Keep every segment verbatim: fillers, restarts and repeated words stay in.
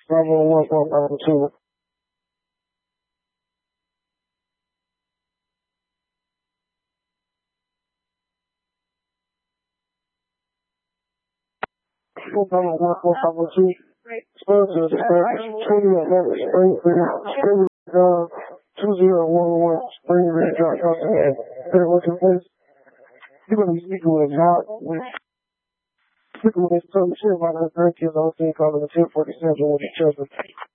five oh one, four five oh two. four five oh one, four five oh two. Sponsor, twenty eleven Springfield, uh, two zero one one Springfield, Georgia. Hey, what's your face? You're going to be speaking with a job. Speaking with this some shit about the grandkids on the thing called the ten forty-seven with each other.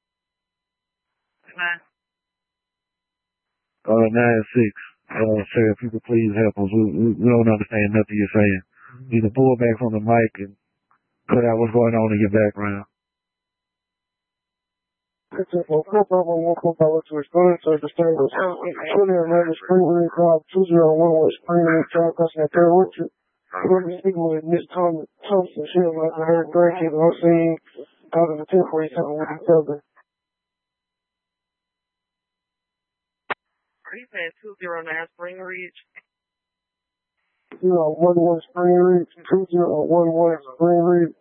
Uh, nine six. Uh, sir, if you could please help us. We, we, we don't understand nothing you're saying. Either pull back from the mic and cut out what's going on in your background. It's a four five one, four five oh two. Responding to the standards. twenty eleven Springfield, Drive, two zero one one Springfield, Georgia. Third with you. I'm going to be speaking with Miss Thompson. Thompson, she was like her grandkids on the scene called the ten forty-seven with each other. Are you saying two zero nine Spring Ridge? zero one one Spring Ridge, two zero one one Spring Ridge.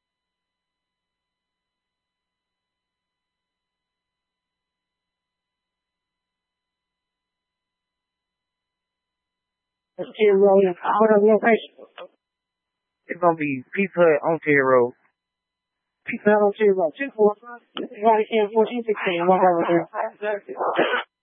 It's Terry Road. What up, location? It's gonna be Pizza Hut on Terry Road. Pizza Hut on Terry Road. two four five, fourteen sixteen, one five oh three.